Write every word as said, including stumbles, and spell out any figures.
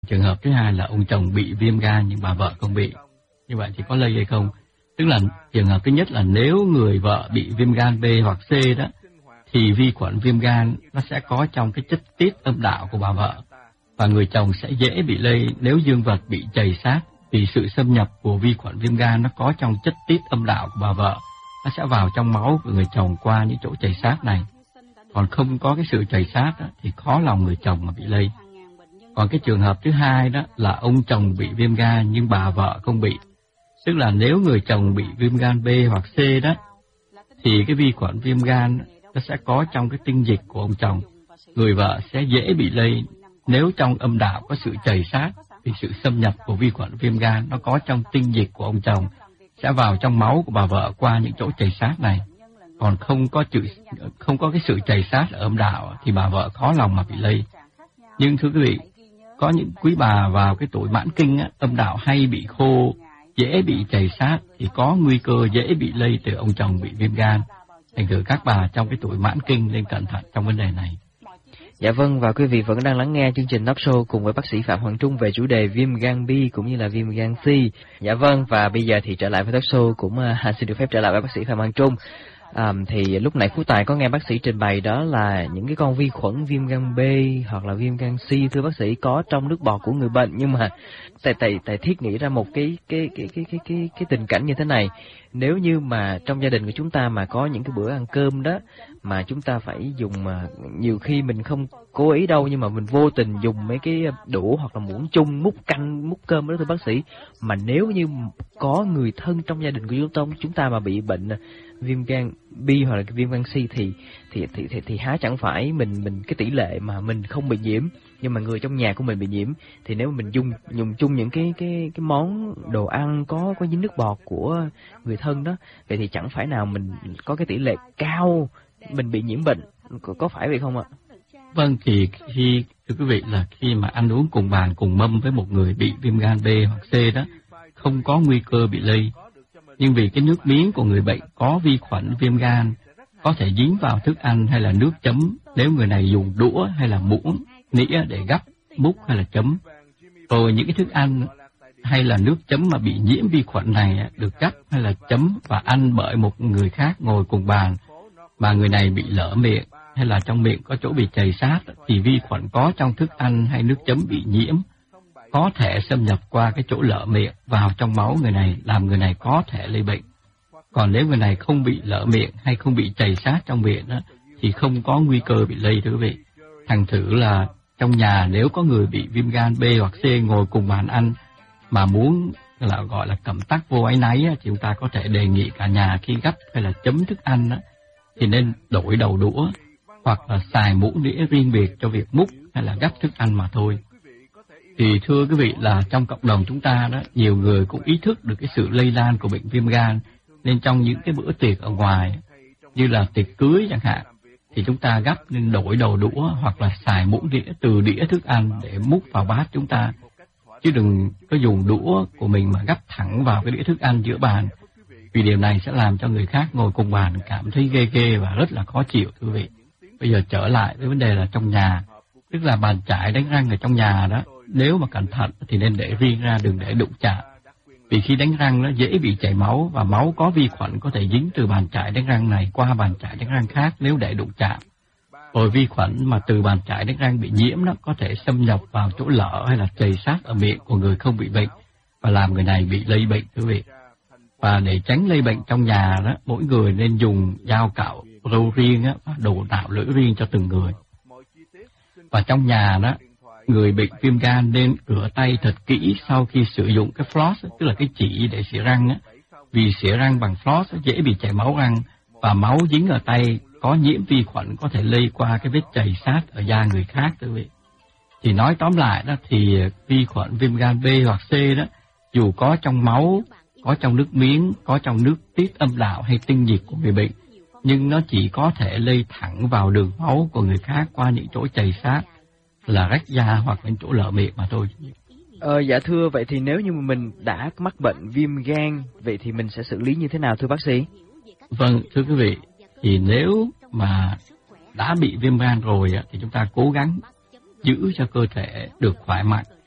Trường hợp thứ hai là ông chồng bị viêm gan nhưng bà vợ không bị. Như vậy thì có lây hay không? Tức là trường hợp thứ nhất là nếu người vợ bị viêm gan B hoặc C đó, thì vi khuẩn viêm gan nó sẽ có trong cái chất tiết âm đạo của bà vợ. Và người chồng sẽ dễ bị lây nếu dương vật bị chày sát, vì sự xâm nhập của vi khuẩn viêm gan nó có trong chất tiết âm đạo của bà vợ. Nó sẽ vào trong máu của người chồng qua những chỗ chày sát này. Còn không có cái sự chày sát đó, thì khó lòng người chồng mà bị lây. Còn cái trường hợp thứ hai đó là ông chồng bị viêm gan nhưng bà vợ không bị. Tức là nếu người chồng bị viêm gan B hoặc C đó, thì cái vi khuẩn viêm gan nó sẽ có trong cái tinh dịch của ông chồng. Người vợ sẽ dễ bị lây nếu trong âm đạo có sự chày sát, vì sự xâm nhập của vi khuẩn viêm gan nó có trong tinh dịch của ông chồng sẽ vào trong máu của bà vợ qua những chỗ chày sát này. Còn không có chữ, không có cái sự chày sát ở âm đạo thì bà vợ khó lòng mà bị lây. Nhưng thưa quý vị, có những quý bà vào cái tuổi mãn kinh á, âm đạo hay bị khô, dễ bị chày sát thì có nguy cơ dễ bị lây từ ông chồng bị viêm gan. Thành thử các bà trong cái tuổi mãn kinh nên cẩn thận trong vấn đề này. Dạ vâng, và quý vị vẫn đang lắng nghe chương trình Talk Show cùng với bác sĩ Phạm Hoàng Trung về chủ đề viêm gan B cũng như là viêm gan C. Dạ vâng, và bây giờ thì trở lại với Talk Show cũng uh, xin được phép trở lại với bác sĩ Phạm Hoàng Trung. À, thì lúc nãy Phú Tài có nghe bác sĩ trình bày đó là những cái con vi khuẩn viêm gan B hoặc là viêm gan C, thưa bác sĩ, có trong nước bọt của người bệnh. Nhưng mà tại tại tại thiết nghĩ ra một cái cái cái cái cái cái cái tình cảnh như thế này. Nếu như mà trong gia đình của chúng ta mà có những cái bữa ăn cơm đó mà chúng ta phải dùng, mà nhiều khi mình không cố ý đâu nhưng mà mình vô tình dùng mấy cái đũa hoặc là muỗng chung múc canh múc cơm đó, thưa bác sĩ, mà nếu như có người thân trong gia đình của chúng ta chúng ta mà bị bệnh viêm gan B hoặc là viêm gan C thì thì thì thì, thì há chẳng phải mình mình cái tỷ lệ mà mình không bị nhiễm nhưng mà người trong nhà của mình bị nhiễm, thì nếu mà mình dùng dùng chung những cái cái cái món đồ ăn có có dính nước bọt của người thân đó, vậy thì chẳng phải nào mình có cái tỷ lệ cao mình bị nhiễm bệnh, có, có phải vậy không ạ? Vâng, thì khi thưa quý vị là khi mà ăn uống cùng bàn cùng mâm với một người bị viêm gan B hoặc C đó, không có nguy cơ bị lây. Nhưng vì cái nước miếng của người bệnh có vi khuẩn viêm gan có thể dính vào thức ăn hay là nước chấm nếu người này dùng đũa hay là muỗng, nĩa để gắp, múc hay là chấm. Rồi những cái thức ăn hay là nước chấm mà bị nhiễm vi khuẩn này được gắp hay là chấm và ăn bởi một người khác ngồi cùng bàn mà người này bị lở miệng hay là trong miệng có chỗ bị chày sát, thì vi khuẩn có trong thức ăn hay nước chấm bị nhiễm có thể xâm nhập qua cái chỗ lở miệng vào trong máu người này, làm người này có thể lây bệnh. Còn nếu người này không bị lở miệng hay không bị chày sát trong miệng đó, thì không có nguy cơ bị lây, thưa quý vị. Thành thử là trong nhà nếu có người bị viêm gan B hoặc C ngồi cùng bàn ăn mà muốn là gọi là cẩm tắc vô áy náy thì chúng ta có thể đề nghị cả nhà khi gắp hay là chấm thức ăn đó, thì nên đổi đầu đũa hoặc là xài muỗng đĩa riêng biệt cho việc múc hay là gắp thức ăn mà thôi. Thì thưa quý vị là trong cộng đồng chúng ta đó, nhiều người cũng ý thức được cái sự lây lan của bệnh viêm gan, nên trong những cái bữa tiệc ở ngoài như là tiệc cưới chẳng hạn, thì chúng ta gắp nên đổi đầu đũa hoặc là xài muỗng đĩa từ đĩa thức ăn để múc vào bát chúng ta, chứ đừng có dùng đũa của mình mà gắp thẳng vào cái đĩa thức ăn giữa bàn, vì điều này sẽ làm cho người khác ngồi cùng bàn cảm thấy ghê ghê và rất là khó chịu, thưa quý vị. Bây giờ trở lại với vấn đề là trong nhà, tức là bàn chải đánh răng ở trong nhà đó, nếu mà cẩn thận thì nên để riêng ra, đừng để đụng chạm. Vì khi đánh răng nó dễ bị chảy máu, và máu có vi khuẩn có thể dính từ bàn chải đánh răng này qua bàn chải đánh răng khác nếu để đụng chạm. Rồi vi khuẩn mà từ bàn chải đánh răng bị nhiễm đó có thể xâm nhập vào chỗ lở hay là chày sát ở miệng của người không bị bệnh và làm người này bị lây bệnh, quý vị. Và để tránh lây bệnh trong nhà đó, mỗi người nên dùng dao cạo râu riêng á, và đồ nạo lưỡi riêng cho từng người. Và trong nhà đó, người bệnh viêm gan nên rửa tay thật kỹ sau khi sử dụng cái floss, tức là cái chỉ để xỉa răng á, vì xỉa răng bằng floss dễ bị chảy máu răng và máu dính ở tay có nhiễm vi khuẩn có thể lây qua cái vết chày sát ở da người khác, quý vị. Thì nói tóm lại đó thì vi khuẩn viêm gan B hoặc C đó, dù có trong máu, có trong nước miếng, có trong nước tiết âm đạo hay tinh dịch của người bệnh, nhưng nó chỉ có thể lây thẳng vào đường máu của người khác qua những chỗ chày sát là rách da hoặc những chỗ lở miệng mà thôi. Ờ, dạ thưa, vậy thì nếu như mà mình đã mắc bệnh viêm gan, vậy thì mình sẽ xử lý như thế nào thưa bác sĩ? Vâng, thưa quý vị, thì nếu mà đã bị viêm gan rồi thì chúng ta cố gắng giữ cho cơ thể được khỏe mạnh